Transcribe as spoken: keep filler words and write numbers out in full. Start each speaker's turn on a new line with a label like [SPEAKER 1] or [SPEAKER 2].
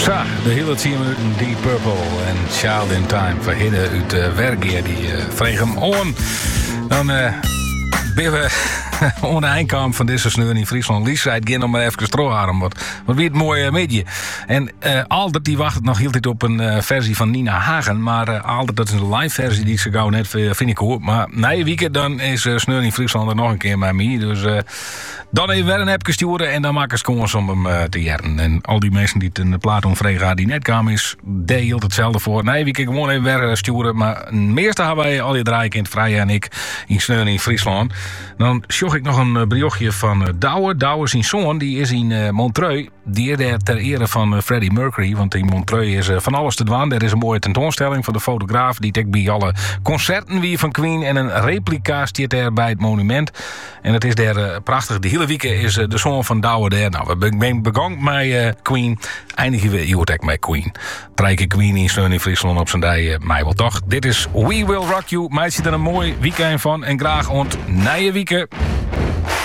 [SPEAKER 1] Sa, de hele tien minuten Deep Purple en Child in Time verhidden uit uh, Wergeer die uh, vreeg hem on. Dan uh, ben we aan de eindkant van deze sneur in Friesland. Lies zei het ging nog maar even stroharen. Wat, wat weer het mooie uh, medie. En uh, Aldert die wacht nog heel tijd op een uh, versie van Nina Hagen. Maar uh, Aldert, dat is een live versie die ze gauw net uh, vind ik hoor. Maar na je weekend dan is uh, sneur in Friesland er nog een keer bij mij. Dus uh, dan even weer een appje sturen en dan maken ze kans om hem uh, te jaren. En al die mensen die het een plaat omvregen die net kwamen is, deed hield hetzelfde voor. Nee, we kunnen gewoon even weer sturen. Maar meestal hebben wij al je draaien in het vrije en ik in sneur in Friesland. Dan zocht ik nog een uh, briochtje van uh, Douwe. Douwe zijn zoon, die is in uh, Montreux. Die is daar ter ere van uh, Freddie Mercury. Want in Montreux is uh, van alles te doen. Er is een mooie tentoonstelling van de fotograaf. Die trekt bij alle concerten wie van Queen. En een replica staat daar bij het monument. En het is daar uh, prachtig. De hele week is uh, de zoon van Douwe daar. Nou, we zijn begonnen met uh, Queen. Eindigen we hier ook met Queen. Trijken Queen in steun in Friesland op zijn dij. Uh, mij wel toch. Dit is We Will Rock You. Meid ziet er een mooi weekend van. En graag ont nije weekend.